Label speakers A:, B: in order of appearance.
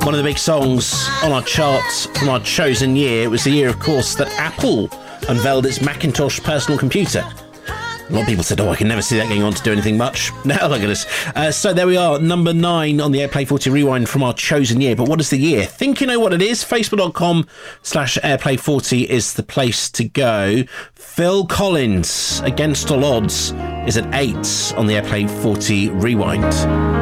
A: One of the big songs on our charts from our chosen year. It was the year, of course, that Apple unveiled its Macintosh personal computer. A lot of people said, I can never see that going on to do anything much. Now look at us. So there we are, number 9 on the Airplay 40 Rewind from our chosen year. But what is the year? Think you know what it is? Facebook.com/Airplay 40 is the place to go. Phil Collins, Against All Odds, is at 8 on the Airplay 40 Rewind.